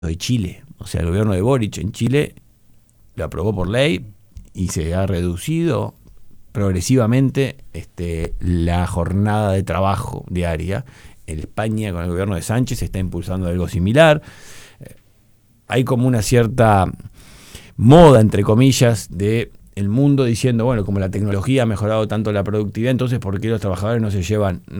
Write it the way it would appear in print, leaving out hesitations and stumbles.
de Chile. O sea, el gobierno de Boric en Chile lo aprobó por ley y se ha reducido progresivamente la jornada de trabajo diaria. En España, con el gobierno de Sánchez, se está impulsando algo similar. Hay como una cierta moda, entre comillas, de el mundo diciendo, bueno, como la tecnología ha mejorado tanto la productividad, entonces ¿por qué los trabajadores no